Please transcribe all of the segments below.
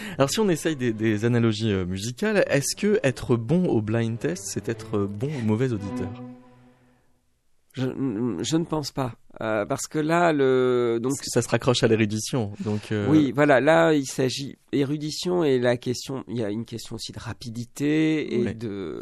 Alors si on essaye des analogies musicales, est-ce que être bon au blind test, c'est être bon ou mauvais auditeur ? Je ne pense pas, parce que là, donc ça se raccroche à l'érudition. Donc oui, voilà, là il s'agit érudition et la question, il y a une question aussi de rapidité et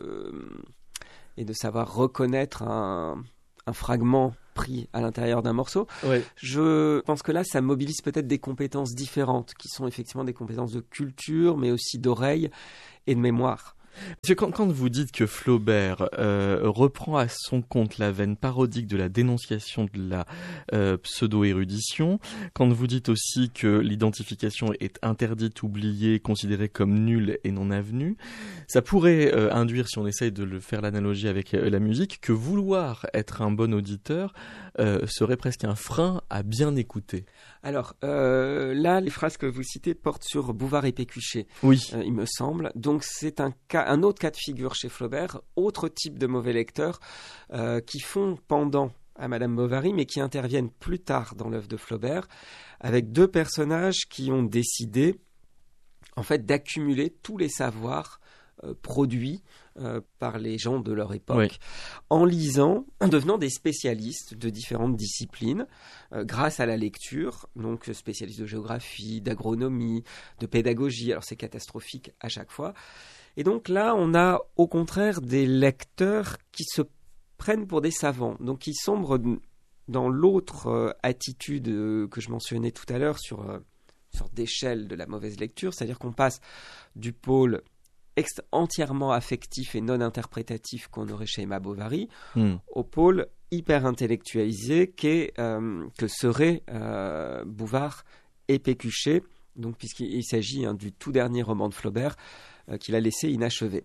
de savoir reconnaître un fragment pris à l'intérieur d'un morceau. Ouais. Je pense que là, ça mobilise peut-être des compétences différentes, qui sont effectivement des compétences de culture, mais aussi d'oreille et de mémoire. Parce que quand vous dites que Flaubert reprend à son compte la veine parodique de la dénonciation de la pseudo-érudition, quand vous dites aussi que l'identification est interdite, oubliée, considérée comme nulle et non avenue, ça pourrait induire, si on essaye de le faire l'analogie avec la musique, que vouloir être un bon auditeur serait presque un frein à bien écouter. Alors là, les phrases que vous citez portent sur Bouvard et Pécuchet, oui. Il me semble. Donc c'est un autre cas de figure chez Flaubert, autre type de mauvais lecteurs qui font pendant à Madame Bovary, mais qui interviennent plus tard dans l'œuvre de Flaubert, avec deux personnages qui ont décidé en fait d'accumuler tous les savoirs produits par les gens de leur époque, en lisant, en devenant des spécialistes de différentes disciplines, grâce à la lecture, donc spécialistes de géographie, d'agronomie, de pédagogie, alors c'est catastrophique à chaque fois. Et donc là, on a au contraire des lecteurs qui se prennent pour des savants, donc qui sombrent dans l'autre attitude que je mentionnais tout à l'heure sur une sorte d'échelle de la mauvaise lecture, c'est-à-dire qu'on passe du pôle entièrement affectif et non interprétatif qu'on aurait chez Emma Bovary, au pôle hyper intellectualisé que seraient Bouvard et Pécuchet, donc puisqu'il s'agit du tout dernier roman de Flaubert qu'il a laissé inachevé.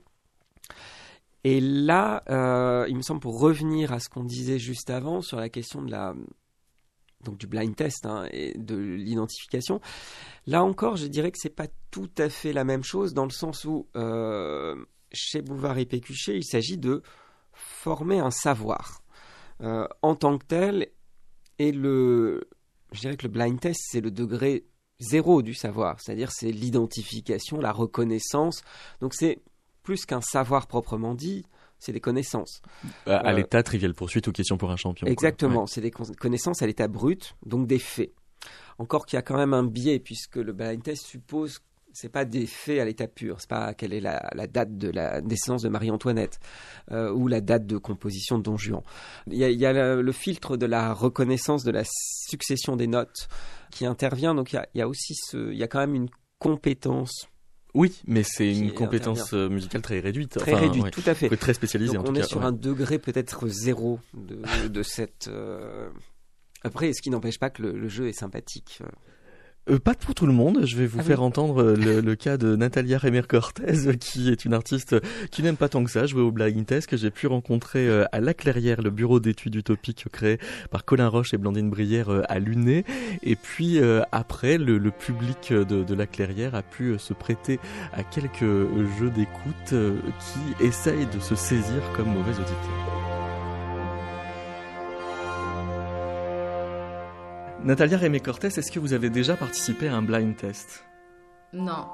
Et là, il me semble, pour revenir à ce qu'on disait juste avant sur la question donc du blind test et de l'identification, là encore, je dirais que c'est pas tout à fait la même chose, dans le sens où chez Bouvard et Pécuchet, il s'agit de former un savoir en tant que tel, et je dirais que le blind test, c'est le degré zéro du savoir, c'est-à-dire c'est l'identification, la reconnaissance, donc c'est plus qu'un savoir proprement dit, c'est des connaissances. À l'état trivial poursuite ou question pour un champion. Exactement, Ouais. c'est des connaissances à l'état brut, donc des faits. Encore qu'il y a quand même un biais, puisque le blind test suppose, c'est pas des faits à l'état pur, c'est pas quelle est la date de la naissance de Marie-Antoinette ou la date de composition de Don Juan. Il y a le filtre de la reconnaissance de la succession des notes qui intervient, donc il y a aussi il y a quand même une compétence. Oui, mais c'est une compétence musicale très réduite. Très réduite, tout à fait. Très spécialisée. Donc en tout on est cas, sur un degré peut-être zéro de cette... Après, ce qui n'empêche pas que le jeu est sympathique. Pas pour tout le monde. Je vais vous faire entendre le cas de Natalia Remer-Cortez, qui est une artiste qui n'aime pas tant que ça jouer au blind test, que j'ai pu rencontrer à La Clairière, le bureau d'études utopiques créé par Colin Roche et Blandine Brière à Luné. Et puis après, le public de La Clairière a pu se prêter à quelques jeux d'écoute qui essayent de se saisir comme mauvais auditeurs. Natalia Remer-Cortez, est-ce que vous avez déjà participé à un blind test ? Non.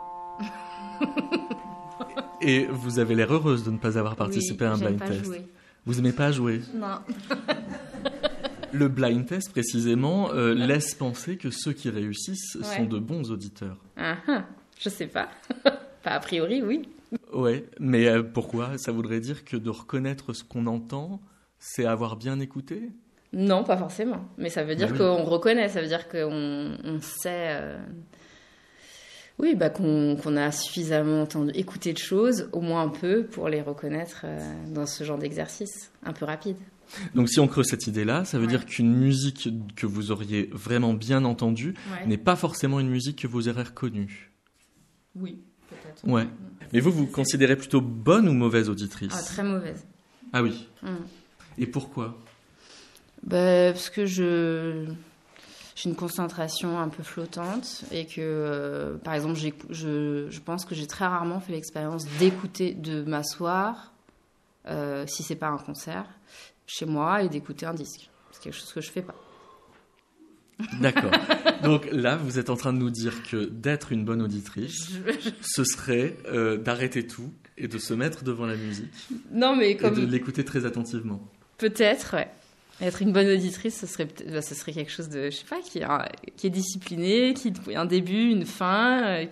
Et vous avez l'air heureuse de ne pas avoir participé à un blind test. Jouer. Vous n'aimez pas jouer ? Non. Le blind test, précisément, laisse penser que ceux qui réussissent sont de bons auditeurs. Je sais pas. A priori, oui. Ouais, mais pourquoi ? Ça voudrait dire que de reconnaître ce qu'on entend, c'est avoir bien écouté ? Non, pas forcément. Mais ça veut dire qu'on reconnaît, ça veut dire qu'on sait... Oui, qu'on a suffisamment écouté de choses, au moins un peu, pour les reconnaître dans ce genre d'exercice, un peu rapide. Donc si on creuse cette idée-là, ça veut dire qu'une musique que vous auriez vraiment bien entendue n'est pas forcément une musique que vous aurez reconnue. Oui, peut-être. Ouais. Mais vous considérez plutôt bonne ou mauvaise auditrice ? Très mauvaise. Ah oui. Et pourquoi ? Parce que j'ai une concentration un peu flottante et que, par exemple, je pense que j'ai très rarement fait l'expérience d'écouter, de m'asseoir, si c'est pas un concert, chez moi et d'écouter un disque. C'est quelque chose que je fais pas. D'accord. Donc là, vous êtes en train de nous dire que d'être une bonne auditrice, ce serait d'arrêter tout et de se mettre devant la musique. Non, mais comme... Et de l'écouter très attentivement. Peut-être, ouais. Être une bonne auditrice, ce serait quelque chose de, je sais pas, qui est discipliné, qui a un début, une fin,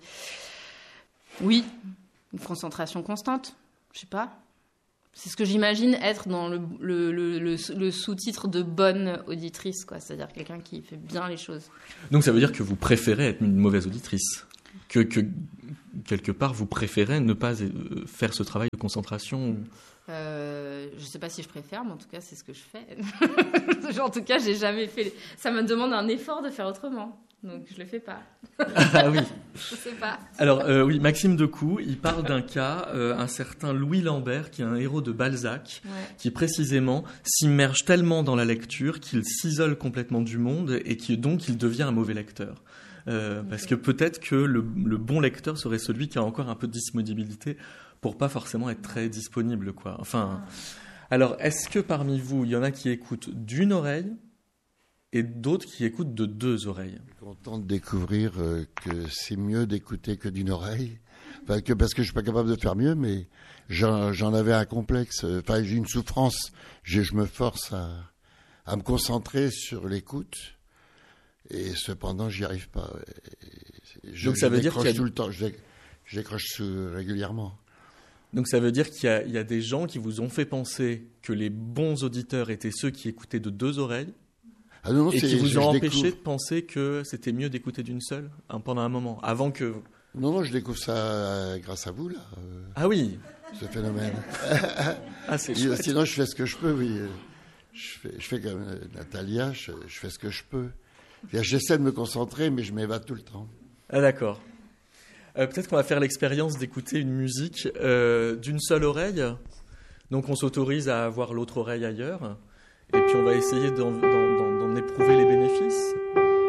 Oui, une concentration constante, je sais pas. C'est ce que j'imagine être dans le sous-titre de bonne auditrice, quoi. C'est-à-dire quelqu'un qui fait bien les choses. Donc ça veut dire que vous préférez être une mauvaise auditrice, que quelque part vous préférez ne pas faire ce travail de concentration. Je sais pas si je préfère, mais en tout cas c'est ce que je fais. En tout cas, j'ai jamais fait. Ça me demande un effort de faire autrement. Donc je le fais pas. Ah oui. Je sais pas. Alors oui, Maxime Decoux, il parle d'un cas, un certain Louis Lambert, qui est un héros de Balzac, qui précisément s'immerge tellement dans la lecture qu'il s'isole complètement du monde et donc il devient un mauvais lecteur. Parce que peut-être que le bon lecteur serait celui qui a encore un peu de disponibilité pour pas forcément être très disponible, quoi. Enfin, alors est-ce que parmi vous, il y en a qui écoutent d'une oreille et d'autres qui écoutent de deux oreilles? Je suis content de découvrir que c'est mieux d'écouter que d'une oreille. Parce que je suis pas capable de faire mieux, mais j'en avais un complexe. Enfin, j'ai une souffrance. Je me force à me concentrer sur l'écoute. Et cependant, j'y arrive pas. Donc ça veut dire qu'il y a tout le temps. Je décroche régulièrement. Donc ça veut dire qu'il y a des gens qui vous ont fait penser que les bons auditeurs étaient ceux qui écoutaient de deux oreilles. Ah non, et qui vous ont empêché de penser que c'était mieux d'écouter d'une seule pendant un moment, avant que... Non, je découvre ça grâce à vous, là. Ah oui. Ce phénomène. Ah, c'est chouette. Sinon, je fais ce que je peux, oui. Je fais comme Natalia, je fais ce que je peux. J'essaie de me concentrer, mais je m'évade tout le temps. Ah d'accord. Peut-être qu'on va faire l'expérience d'écouter une musique d'une seule oreille. Donc on s'autorise à avoir l'autre oreille ailleurs. Et puis on va essayer d'en éprouver les bénéfices.